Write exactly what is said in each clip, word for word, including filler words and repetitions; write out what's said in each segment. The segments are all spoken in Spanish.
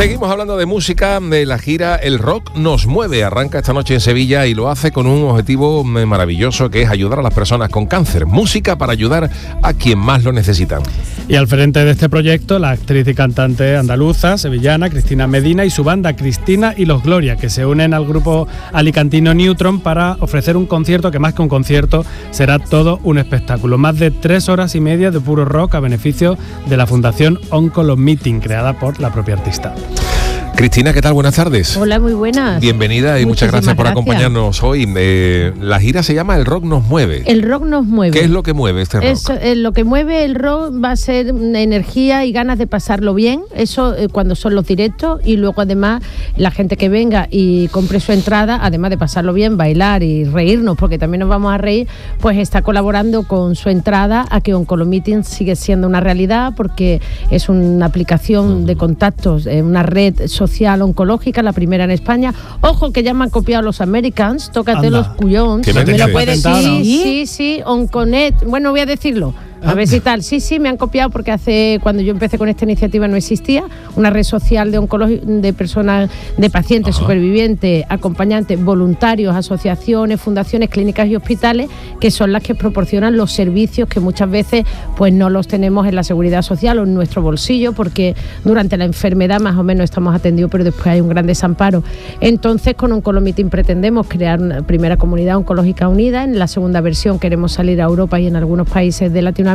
Seguimos hablando de música, de la gira El Rock Nos Mueve. Arranca esta noche en Sevilla y lo hace con un objetivo maravilloso, que es ayudar a las personas con cáncer. Música para ayudar a quien más lo necesitan. Y al frente de este proyecto, la actriz y cantante andaluza, sevillana, Cristina Medina, y su banda Cristina y los Gloria, que se unen al grupo alicantino Neutron para ofrecer un concierto que, más que un concierto, será todo un espectáculo. Más de tres horas y media de puro rock a beneficio de la Fundación Oncolo Meeting, creada por la propia artista. Cristina, ¿qué tal? Buenas tardes. Hola, muy buenas. Bienvenida y Muchísimas muchas gracias por gracias. acompañarnos hoy. Eh, la gira se llama El Rock Nos Mueve. El rock nos mueve. ¿Qué es lo que mueve este rock? Eso, eh, lo que mueve el rock va a ser energía y ganas de pasarlo bien, eso eh, cuando son los directos, y luego además la gente que venga y compre su entrada, además de pasarlo bien, bailar y reírnos, porque también nos vamos a reír, pues está colaborando con su entrada a que Oncolo Meeting sigue siendo una realidad, porque es una aplicación de contactos, eh, una red social oncológica, la primera en España. Ojo, que ya me han copiado los Americans, tócate Anda. los cuyons. ¿Que me ¿Me lo lo puedes decir? decir? Sí, sí, sí, Onconet. Bueno, voy a decirlo. A ver si tal. Sí, sí, me han copiado porque hace cuando yo empecé con esta iniciativa no existía una red social de oncología, de personas, de pacientes, Ajá. supervivientes, acompañantes, voluntarios, asociaciones, fundaciones, clínicas y hospitales, que son las que proporcionan los servicios que muchas veces pues no los tenemos en la seguridad social o en nuestro bolsillo, porque durante la enfermedad más o menos estamos atendidos, pero después hay un gran desamparo. Entonces, con Oncolo Meeting pretendemos crear una primera comunidad oncológica unida. En la segunda versión queremos salir a Europa y en algunos países de Latinoamérica.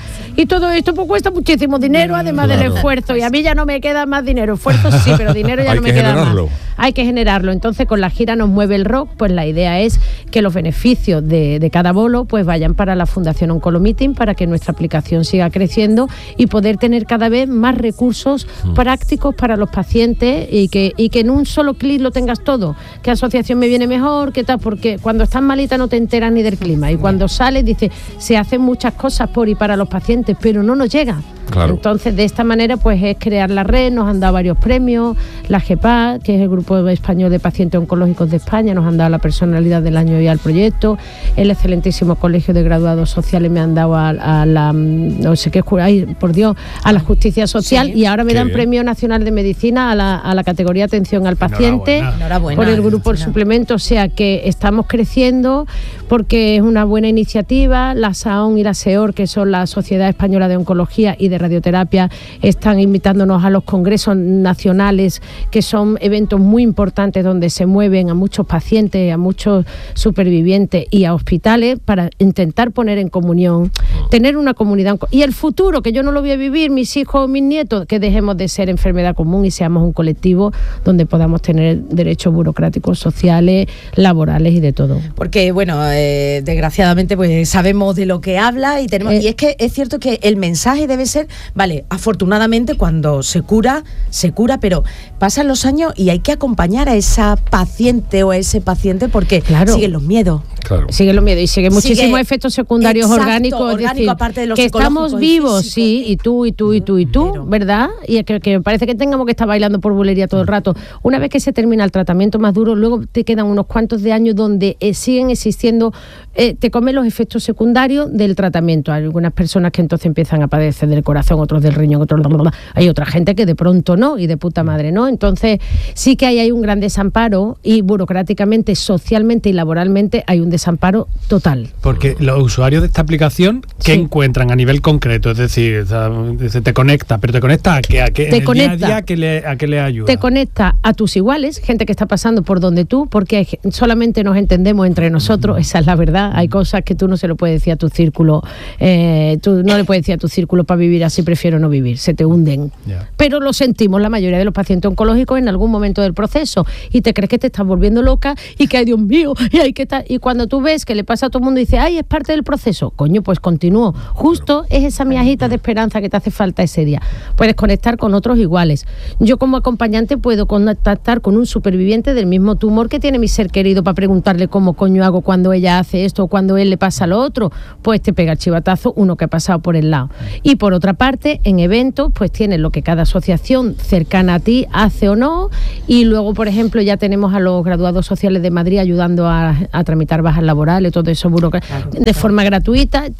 Y todo esto pues cuesta muchísimo dinero, además Claro. del esfuerzo, y a mí ya no me queda más dinero. Esfuerzo sí, pero dinero ya Hay no me que queda generarlo. más. Hay que generarlo. Entonces, con la gira Nos Mueve el Rock, pues la idea es que los beneficios de, de cada bolo pues vayan para la Fundación Oncolo Meeting, para que nuestra aplicación siga creciendo y poder tener cada vez más recursos mm. prácticos para los pacientes, y que, y que en un solo clic lo tengas todo. ¿Qué asociación me viene mejor? ¿Qué tal? Porque cuando estás malita no te enteras ni del clima, y cuando sales dices, se hacen muchas cosas por y para los pacientes, pero no nos llega. Claro. Entonces, de esta manera, pues es crear la red. Nos han dado varios premios. La G E P A, que es el Grupo Español de Pacientes Oncológicos de España, nos han dado la personalidad del año y al proyecto. El excelentísimo Colegio de Graduados Sociales me han dado a, a la, no sé qué, ay, por Dios, a la Justicia Social, sí. Y ahora me Qué dan bien. Premio Nacional de Medicina a la, a la categoría Atención al Paciente. Enhorabuena. Enhorabuena, Por el grupo El Cristina. Suplemento. O sea que estamos creciendo porque es una buena iniciativa. La S A O N y la S E O R, que son la Sociedad Española de Oncología y de Radioterapia, están invitándonos a los congresos nacionales, que son eventos muy importantes donde se mueven a muchos pacientes, a muchos supervivientes y a hospitales, para intentar poner en comunión, tener una comunidad. Y el futuro, que yo no lo voy a vivir, mis hijos, mis nietos, que dejemos de ser enfermedad común y seamos un colectivo donde podamos tener derechos burocráticos, sociales, laborales y de todo. Porque, bueno, eh, desgraciadamente pues sabemos de lo que habla y tenemos Eh, y es que es cierto que el mensaje debe ser, vale, afortunadamente cuando se cura, se cura, pero pasan los años y hay que acompañar a esa paciente o a ese paciente, porque Claro. siguen los miedos. Claro. Siguen los miedos y siguen Sigue- muchísimos efectos secundarios Exacto, orgánicos, es orgánico, decir, aparte de los que estamos psicológicos y vivos, físicos. sí, y tú, y tú, y tú, y tú, Pero- ¿verdad? Y que, que parece que tengamos que estar bailando por bulería todo el rato. Una vez que se termina el tratamiento más duro, luego te quedan unos cuantos de años donde eh, siguen existiendo, eh, te comen los efectos secundarios del tratamiento. Hay algunas personas que entonces empiezan a padecer del corazón, otros del riñón, otros... Hay otra gente que de pronto no, y de puta madre no. Entonces sí que hay, hay un gran desamparo, y burocráticamente, socialmente y laboralmente hay un desamparo total. Porque los usuarios de esta aplicación, ¿qué Sí. encuentran a nivel concreto? Es decir, o sea, se te conecta, pero ¿te conecta a qué? ¿A qué? Te en el conecta. día a día, ¿a qué le, a qué le ayuda? Te conecta a tus iguales, gente que está pasando por donde tú, porque hay, ge- solamente nos entendemos entre nosotros, esa es la verdad. Hay cosas que tú no se lo puedes decir a tu círculo, eh, tú no le puedes decir a tu círculo, para vivir así prefiero no vivir, se te hunden. Ya. Pero lo sentimos la mayoría de los pacientes oncológicos en algún momento del proceso, y te crees que te estás volviendo loca y que, ay Dios mío, y, hay que ta- y cuando tú ves que le pasa a todo el mundo y dices, ay, es parte del proceso, coño, pues continúo. Justo es esa miajita de esperanza que te hace falta ese día. Puedes conectar con otros iguales. Yo como acompañante puedo contactar con un superviviente del mismo tumor que tiene mi ser querido, para preguntarle cómo coño hago cuando ella hace esto o cuando él le pasa lo otro. Pues te pega el chivatazo uno que ha pasado por el lado. Y por otra parte, en eventos, pues tienes lo que cada asociación cercana a ti hace o no. Y luego, por ejemplo, ya tenemos a los graduados sociales de Madrid ayudando a, a tramitar bajas laborales, todo eso burocrático, de forma gratuita. Tenemos una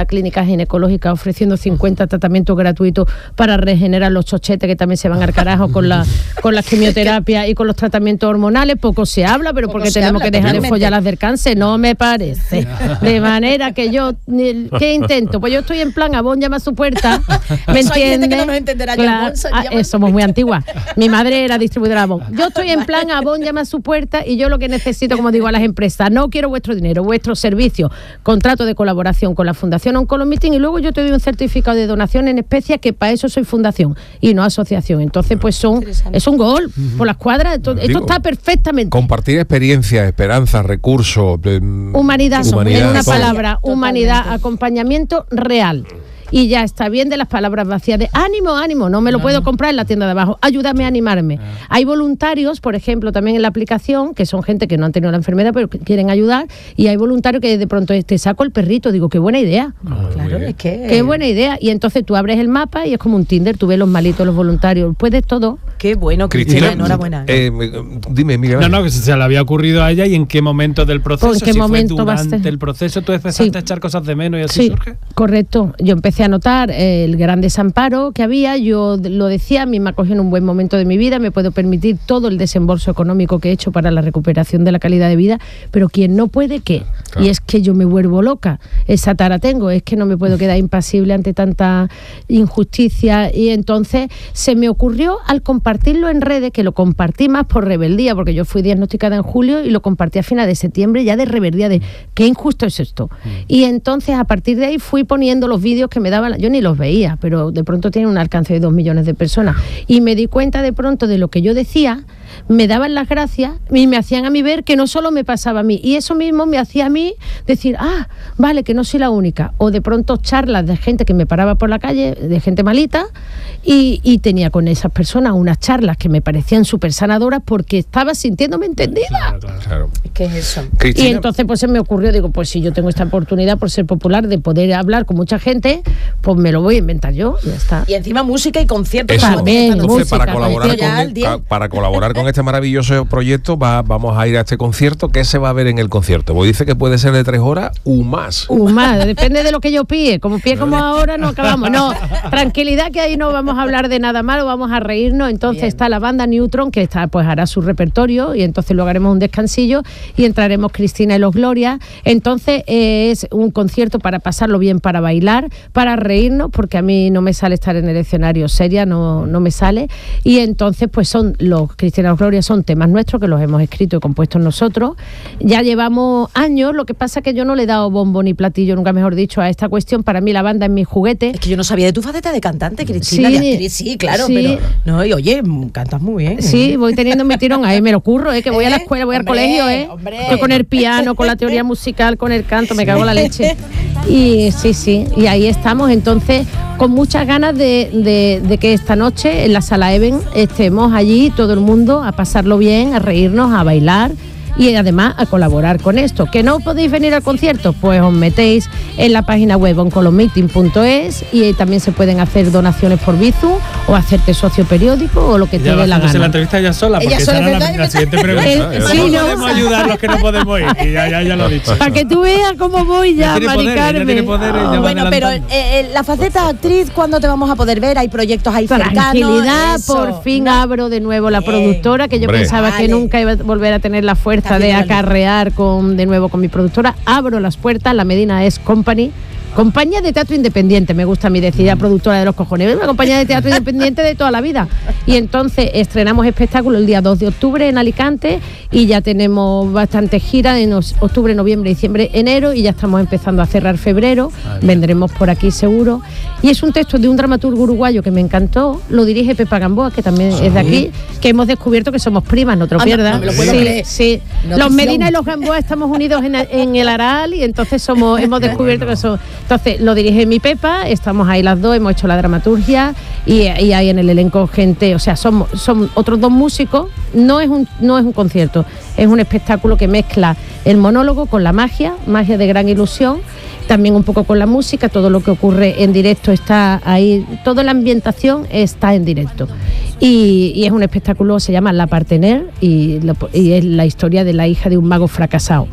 clínica ginecológica ofreciendo cincuenta tratamientos gratuitos para regenerar los chochetes que también se van al carajo con la con las quimioterapias y con los tratamientos hormonales. Poco se habla, pero Poco porque se tenemos habla, que dejar de totalmente. follar las del cáncer, no me parece. De manera que yo, ¿qué intento? Pues yo estoy en plan, Abón llama a su puerta, ¿me Eso hay gente entiendes? que no nos entenderá, ya, Claro, Abón, se ah, llama- eh, somos muy antiguas. Mi madre era distribuidora de Avon. Yo estoy en plan, Avon llama a su puerta y yo lo que necesito, como digo a las empresas, no quiero vuestro dinero, vuestro servicio, contrato de colaboración con la Fundación Oncolomeeting y luego yo te doy un certificado de donación en especie, que para eso soy fundación y no asociación. Entonces, pues son Interesante. es un gol por las cuadras. Esto, esto Digo, está perfectamente. Compartir experiencias, esperanzas, recursos. eh, Humanidad, humanidad, en una todo. palabra, Totalmente. humanidad, acompañamiento real. Y ya está bien de las palabras vacías de ánimo, ánimo, no me lo puedo comprar en la tienda de abajo, ayúdame a animarme. Hay voluntarios, por ejemplo, también en la aplicación, que son gente que no han tenido la enfermedad pero que quieren ayudar, y hay voluntarios que de pronto te saco el perrito, digo, qué buena idea. Claro, es que... Qué buena idea. Y entonces tú abres el mapa y es como un Tinder, tú ves los malitos, los voluntarios, puedes todo. Qué bueno, Cristina, Cristina, enhorabuena. eh, dime, Miguel. No, no, que se le había ocurrido a ella y en qué momento del proceso. ¿Por qué si momento fue va a durante ser? el proceso tú empezaste Sí. a echar cosas de menos y así Sí, surge. correcto. Yo empecé a notar eh, el gran desamparo que había. Yo d- lo decía, a mí me acogió en un buen momento de mi vida, me puedo permitir todo el desembolso económico que he hecho para la recuperación de la calidad de vida, pero quien no puede, ¿qué? Claro. Y es que yo me vuelvo loca. Esa tara tengo, es que no me puedo quedar impasible ante tanta injusticia. Y entonces se me ocurrió al compartirlo en redes, que lo compartí más por rebeldía, porque yo fui diagnosticada en julio y lo compartí a finales de septiembre ya de rebeldía, de qué injusto es esto. Y entonces a partir de ahí fui poniendo los vídeos que me daban, yo ni los veía, pero de pronto tienen un alcance de dos millones de personas. Y me di cuenta de pronto de lo que yo decía, me daban las gracias y me hacían a mí ver que no solo me pasaba a mí. Y eso mismo me hacía a mí decir, ah, vale, que no soy la única. O de pronto charlas de gente que me paraba por la calle, de gente malita, y, y tenía con esas personas unas charlas que me parecían súper sanadoras porque estaba sintiéndome entendida. Claro, claro. Claro. ¿Qué es eso? Y Cristina, entonces pues se me ocurrió, digo, pues si yo tengo esta oportunidad por ser popular de poder hablar con mucha gente, pues me lo voy a inventar yo, y ya está. Y encima música y conciertos. eso, como tiene esta También, noche. entonces para música, colaborar, concierto. con, Ya, el día. pa- para colaborar con este maravilloso proyecto va, vamos a ir a este concierto. ¿Qué se va a ver en el concierto? Pues dice que puede ser de tres horas o más. Uh, más, depende de lo que yo pille. Como pille como ahora, no acabamos. No, tranquilidad, que ahí no vamos a hablar de nada malo, vamos a reírnos. Entonces Bien. está la banda Neutron, que está, pues hará su repertorio, y entonces luego haremos un descansillo y entraremos Cristina y los Gloria. Entonces eh, es un concierto para pasarlo bien, para bailar, para reírnos, porque a mí no me sale estar en el escenario seria, no, no me sale. Y entonces pues son los Cristina y los Gloria, son temas nuestros que los hemos escrito y compuesto nosotros. Ya llevamos años, lo que pasa que yo no le he dado bombo ni platillo, nunca mejor dicho, a esta cuestión. Para mí la banda es mi juguete. Es que yo no sabía de tu faceta de cantante, Cristina, Sí, de actriz, sí, claro, sí. pero... No, y oye, mm, cantas muy bien. Sí, voy teniendo mi tirón, ahí me lo curro, ¿eh? Que voy a la escuela, voy al Hombre, colegio, ¿eh? hombre. Estoy con el piano, con la teoría musical, con el canto, me cago en la leche. Y sí, sí, y ahí estamos, entonces, con muchas ganas de, de- de que esta noche en la Sala Even estemos allí, todo el mundo, a pasarlo bien, a reírnos, a bailar y además a colaborar con esto. ¿Que no podéis venir al concierto? Pues os metéis en la página web oncolomeeting punto es y también se pueden hacer donaciones por Bizum o hacerte socio periódico o lo que te Ella va dé la haciéndose la gana. entrevista ella sola, Ella porque sola, esa era ¿verdad? la, la siguiente pregunta. Eh, sí, ¿Cómo no. podemos ayudar los que no podemos ir? Y ya, ya, ya lo he dicho. Para que tú veas cómo voy ya, Ella tiene Mari poder, ella Carmen. tiene poder, ella va Bueno, pero adelantando. eh, eh, la faceta actriz, ¿cuándo te vamos a poder ver? Hay proyectos ahí cercanos. Tranquilidad, eso. por fin No. abro de nuevo la Bien. productora, que yo Hombre. pensaba que Vale. nunca iba a volver a tener la fuerza Está de bien, vale. acarrear con, de nuevo con mi productora. Abro las puertas, La Medina es Company. Compañía de teatro independiente, me gusta a mí decir, ya productora de los cojones, una compañía de teatro independiente de toda la vida. Y entonces estrenamos espectáculo el día dos de octubre en Alicante y ya tenemos bastante gira en os- octubre, noviembre, diciembre, enero y ya estamos empezando a cerrar febrero, vendremos por aquí seguro. Y es un texto de un dramaturgo uruguayo que me encantó, lo dirige Pepa Gamboa, que también es de aquí, que hemos descubierto que somos primas, no te lo Ah, no, pierdas. no me lo puedo sí, creer. sí. Notición. Los Medina y los Gamboa estamos unidos en, en el Aral y entonces somos hemos descubierto que somos... Entonces lo dirige mi Pepa, estamos ahí las dos, hemos hecho la dramaturgia y, y hay en el elenco gente, o sea, somos, son otros dos músicos, no es, un, no es un concierto, es un espectáculo que mezcla el monólogo con la magia, magia de gran ilusión, también un poco con la música, todo lo que ocurre en directo está ahí, toda la ambientación está en directo. Y, y es un espectáculo, se llama La Partener y, lo- y es la historia de la hija de un mago fracasado.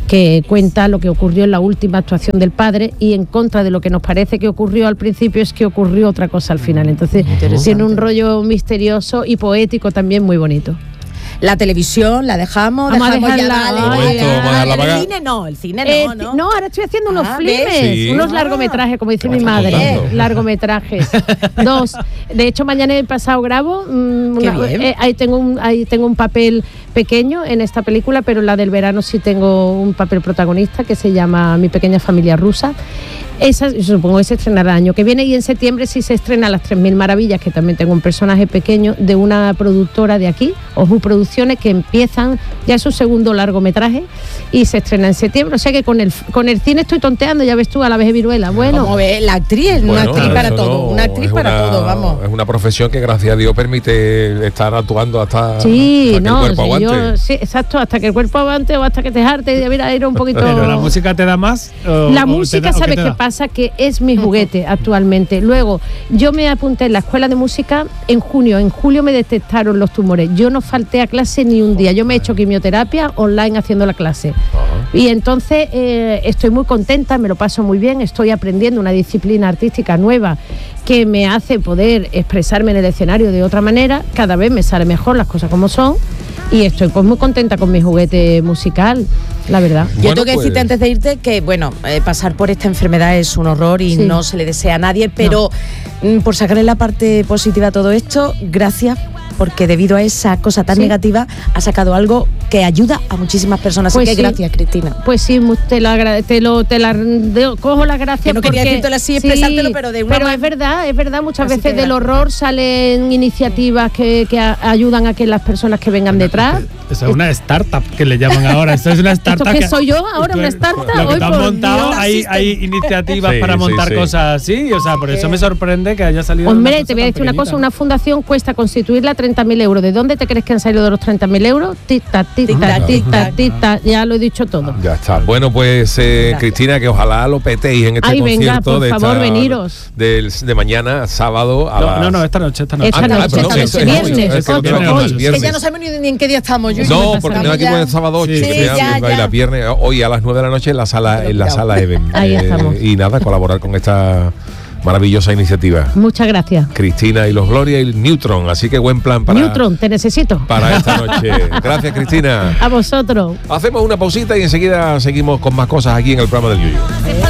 que cuenta lo que ocurrió en la última actuación del padre, y en contra de lo que nos parece que ocurrió al principio, es que ocurrió otra cosa al final. Entonces tiene un rollo misterioso y poético también muy bonito. La televisión la dejamos, Vamos a dejamos ya, dejarla. dale, Un dale, momento, vamos a dejarla dale, apagar. el cine no, el cine no, Eh, ¿no? no, ahora estoy haciendo unos Ah, filmes, ¿ves? Sí. unos Ah. largometrajes, como dice ¿Qué mi me estás madre. contando? Largometrajes. Dos. De hecho, mañana he pasado grabo. mm, Qué una- bien. eh, ahí, tengo un, ahí tengo un papel pequeño en esta película, pero en la del verano sí tengo un papel protagonista que se llama Mi pequeña familia rusa. Esa supongo que se estrenará el año que viene, y en septiembre sí se estrena Las tres mil maravillas, que también tengo un personaje pequeño de una productora de aquí, Oju Producciones, que empiezan ya su segundo largometraje y se estrena en septiembre. O sea que con el con el cine estoy tonteando, ya ves tú, a la vez de viruela. Bueno, Como ves, la actriz es una Bueno, actriz para eso todo, no, una actriz es para una- todo, vamos. Es una profesión que gracias a Dios permite estar actuando hasta, sí, hasta que no, el cuerpo sí, yo- aguante. sí, exacto, hasta que el cuerpo aguante o hasta que te jarte y mira, era un poquito. Pero la música te da más. O, La o te música, da- o ¿sabes te qué da? pasa? Que es mi juguete actualmente. Luego, yo me apunté en la escuela de música en junio. En julio me detectaron los tumores. Yo no falté a clase ni un día. Yo me he hecho quimioterapia online haciendo la clase. Y entonces eh, estoy muy contenta, me lo paso muy bien. Estoy aprendiendo una disciplina artística nueva que me hace poder expresarme en el escenario de otra manera. Cada vez me sale mejor las cosas como son. Y estoy pues muy contenta con mi juguete musical, la verdad. Yo Bueno, tengo que pues- decirte antes de irte que, bueno, eh, pasar por esta enfermedad es un horror y Sí. no se le desea a nadie, pero mm, por sacarle la parte positiva a todo esto, gracias, porque debido a esa cosa tan Sí. negativa ha sacado algo que ayuda a muchísimas personas. Pues Así que sí. gracias, Cristina. Pues sí, mu- te lo agrade- te lo, te la de- cojo las gracias. Que no quería porque- decírtelo así, expresártelo, pero de una Pero man- es verdad, es verdad, muchas Así veces que del gracias. horror salen iniciativas que, que a- ayudan a que las personas que vengan detrás. Eso es una startup que le llaman ahora. Eso es una startup. ¿Esto qué que- soy yo ahora, Tú- una startup? Lo que Hoy te has por montado, Dios. hay, hay iniciativas Sí, para sí, montar sí. cosas así. O sea, por eso me sorprende que haya salido. una Hombre, cosa te voy a tan decir una cosa, pequeñita. una fundación cuesta constituirla treinta mil euros. ¿De dónde te crees que han salido de los treinta mil euros? Tita, tita, Tic-tac, tita, tic-tac. tita, ya lo he dicho todo. Ya está. Bueno, pues eh, Gracias. Cristina, que ojalá lo petéis en este Ay, venga, concierto por de, favor, esta- veniros. del- de mañana, sábado a No, las... no, no, esta noche, esta noche. Esta Ah, noche, ah, perdón, esta eso noche, es hoy, viernes, es que lo ocho, tengo hoy. el Que viernes. ya no sabemos ni, ni en qué día estamos. Yo No, pasa porque nada. tengo aquí Ya. con el sábado ocho, Sí, que sí, ya ya, baila ya. viernes, hoy a las nueve de la noche en la sala, en la sala Even. Ahí estamos. Y nada, colaborar con esta maravillosa iniciativa. Muchas gracias. Cristina y los Gloria y Neutron, así que buen plan para, Neutron, te necesito. para esta noche. Gracias, Cristina. A vosotros. Hacemos una pausita y enseguida seguimos con más cosas aquí en el programa del Yuyu.